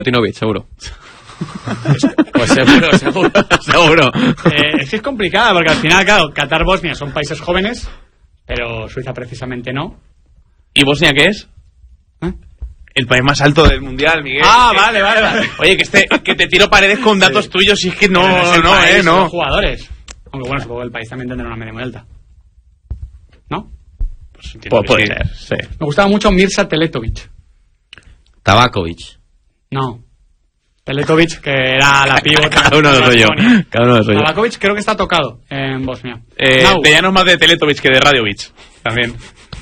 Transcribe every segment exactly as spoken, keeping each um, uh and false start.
Tinovic, seguro. Pues seguro, seguro, seguro. Eh, es que es complicada, porque al final, claro, Qatar, Bosnia son países jóvenes, pero Suiza precisamente no. ¿Y Bosnia qué es? ¿Eh? El país más alto del mundial, Miguel. Ah, vale, vale, vale. Oye, que este, que te tiro paredes con datos sí. tuyos y es que no, no, no, no país, eh, no. Los jugadores. Aunque bueno, supongo que el país también tendrá una media muy alta. ¿No? Pues, pues puede ser, sí. Me gustaba mucho Mirza Teletovic. Tabakovic. No. Teletovic, que era la pívot. Cada uno lo suyo. Cada uno lo suyo. Tabakovic creo que está tocado en Bosnia. Eh, no. De ya no es más de Teletovic que de Radiovic. También.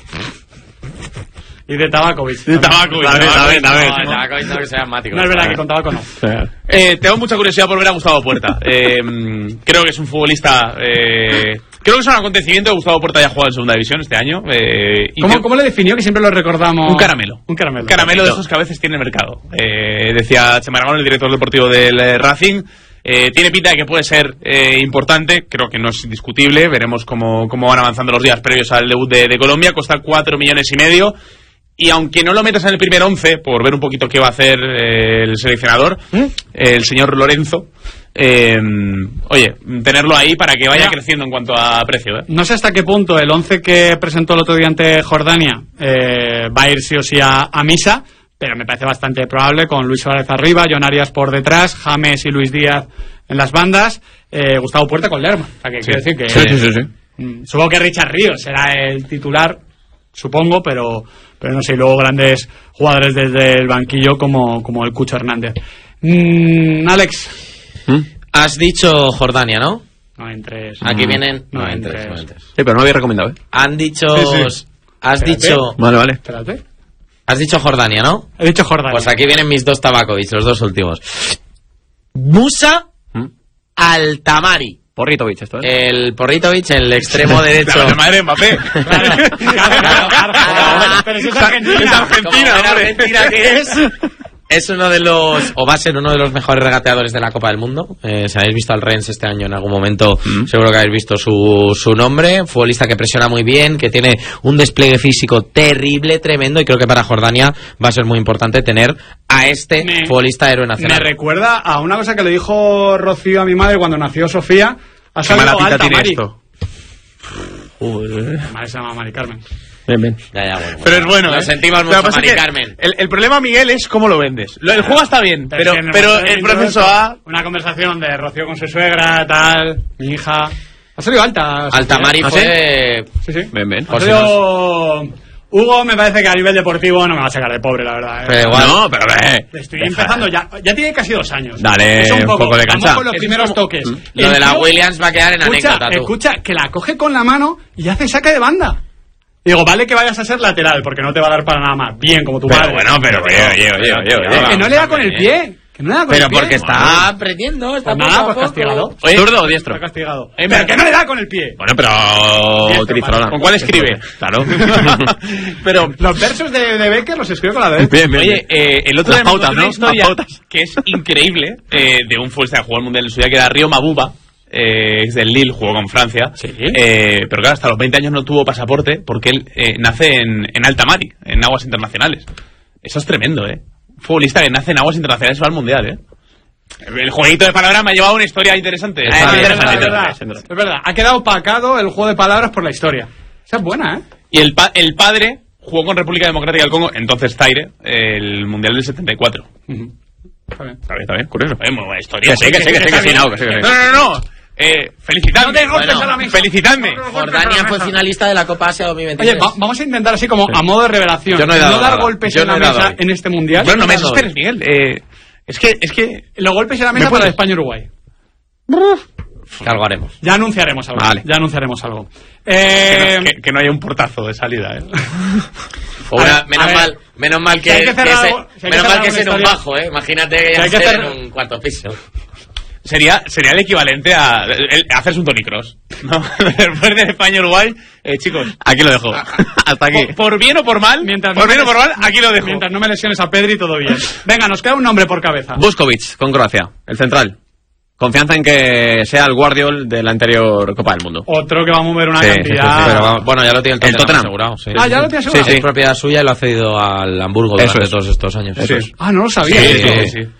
Y de Tabakovic. De Tabakovic. También, también. No, Tabakovic no que sea asmático. No es verdad que con Tabaco no. Eh, tengo mucha curiosidad por ver a Gustavo Puerta. Eh, creo que es un futbolista... Eh, creo que es un acontecimiento que Gustavo Puerta haya jugado en segunda división este año. Eh, y ¿Cómo, que... ¿Cómo le definió? Que siempre lo recordamos. Un caramelo. Un caramelo. Un caramelo de esos que a veces tiene el mercado. Eh, decía Chema Aragón, el director deportivo del eh, Racing. Eh, tiene pinta de que puede ser eh, importante, creo que no es indiscutible. Veremos cómo, cómo van avanzando los días previos al debut de, de Colombia. Cuesta cuatro millones y medio. Y aunque no lo metas en el primer once, por ver un poquito qué va a hacer eh, el seleccionador, ¿Mm? el señor Lorenzo, eh, oye, tenerlo ahí para que vaya ya. creciendo en cuanto a precio. ¿eh? No sé hasta qué punto el once que presentó el otro día ante Jordania eh, va a ir sí o sí a, a misa, pero me parece bastante probable, con Luis Suárez arriba, John Arias por detrás, James y Luis Díaz en las bandas, eh, Gustavo Puerta con Lerma. O sea, que sí. quiero decir que... Sí, sí, sí, sí. Mm, supongo que Richard Ríos será el titular, supongo, pero... pero no sé, luego grandes jugadores desde el banquillo como, como el Cucho Hernández. Mm, Alex. ¿Mm? Has dicho Jordania, ¿no? No entres. Aquí no, vienen... No, no entres. entres, no entres. Sí, pero no lo había recomendado, ¿eh? Han dicho... Sí, sí. Has Espérate. dicho... Vale, vale. Espérate. Has dicho Jordania, ¿no? He dicho Jordania. Pues aquí vienen mis dos Tabakovic, los dos últimos. Musa ¿Mm? Altamari. Porritovic, esto, ¿eh? El Porritovic, el extremo derecho. La madre de Mbappé. Claro, claro, claro, claro. Pero si es Argentina. Es Argentina, Como hombre. Argentina que es. Es uno de los, o va a ser uno de los mejores regateadores de la Copa del Mundo. Eh, si habéis visto al Rennes este año en algún momento, mm. seguro que habéis visto su, su nombre. Futbolista que presiona muy bien, que tiene un despliegue físico terrible, tremendo, y creo que para Jordania va a ser muy importante tener a este me, futbolista héroe nacional. Me recuerda a una cosa que le dijo Rocío a mi madre cuando nació Sofía. Ha salido Altamari. Uy. Mi madre se llama Mari Carmen. Bien, bien. Ya, ya, bueno, pero es bueno, lo ¿eh? sentimos mucho, Mari Carmen. El, el problema, Miguel, es cómo lo vendes. Lo, el juego está bien, pero, pero, pero el proceso A... Una conversación de Rocío con su suegra, tal, mi hija... Ha salido alta. Altamari ¿Ah, fue... Sí, sí. Bien, bien. Ha salido... Hugo me parece que a nivel deportivo no me va a sacar de pobre, la verdad. ¿eh? Pero igual. No, pero eh. Estoy empezando ya. Ya tiene casi dos años. Dale, un poco, un poco de cancha. Con los primeros como, toques. Lo de la Williams va a quedar en escucha, anécdota. Tú. Escucha, que la coge con la mano y hace saque de banda. Digo, vale que vayas a ser lateral, porque no te va a dar para nada más. Bien, como tu pero padre. Bueno, pero oye, oye, oye, oye, oye. Que no le da con el pie. Que no le da con pero el pie. porque está aprendiendo, está pues nada, pues castigado. Oye, ¿zurdo o diestro? Está castigado. Eh, pero que no le da con el pie. Bueno, pero utilizo la. ¿Con cuál escribe? Claro. Pero los versos de, de Becker los escribe con la derecha. Bien, bien. Oye, eh, el otro día me pautas, una ¿no? historia que es increíble eh, de un futbolista que jugó el Mundial en su día, que era Río Mabuba. Eh, es del Lille, jugó con Francia. Sí. Eh, pero claro, hasta los veinte años no tuvo pasaporte porque él eh, nace en, en alta mar, en aguas internacionales. Eso es tremendo, ¿eh? Un futbolista que nace en aguas internacionales va al Mundial, ¿eh? El jueguito de palabras me ha llevado a una historia interesante. Es, ah, interesante, es, verdad, es, verdad, es verdad. Ha quedado opacado el juego de palabras por la historia. Esa es buena, ¿eh? Y el, pa el padre jugó con República Democrática del Congo, entonces Zaire, el Mundial del setenta y cuatro. Uh-huh. Está bien, está bien, está bien, curioso. Es muy buena historia. Que sí, que sí, que sí, que sí, no, que sí, que sí. No, no, no. Eh, felicitadme. No bueno, a la mesa. Felicitadme. Jordania fue finalista de la Copa Asia dos mil veintitrés. Oye, va, vamos a intentar así como sí. a modo de revelación. Yo no, he dado no dar nada. golpes Yo en no la mesa dado. en este mundial. Bueno, no me desesperes, Miguel. Eh, es que, es que... Los golpes en la mesa para España-Uruguay. Que algo haremos. Ya anunciaremos algo. Vale. Ya anunciaremos algo. Eh... Que, no, que, que no haya un portazo de salida, ¿eh? Una, menos, ver, mal, menos mal que, si que, que algo, se, si menos mal que sea en un historia. bajo, ¿eh? Imagínate que ya si sea hacer... en un cuarto piso. Sería, sería el equivalente a el, hacerse un Tony Cross, ¿no? Después de España-Uruguay, eh, chicos, aquí lo dejo. Hasta aquí. Por, por bien o por mal, mientras por no bien o por mal, aquí lo dejo. Mientras no me lesiones a Pedri, todo bien. Venga, nos queda un nombre por cabeza. Vuskovic, con Croacia, el central. confianza en que sea el Guardiol de la anterior Copa del Mundo. Otro que va a mover una Sí, cantidad... sí, sí, Pero vamos, bueno, ya lo tiene el El Tottenham, Tottenham. asegurado. Sí. Ah, ya lo tiene asegurado. Sí, sí, es propiedad suya y lo ha cedido al Hamburgo Eso durante es. todos estos años. Eso es. Ah, no lo sabía. Sí, eso. sí, sí.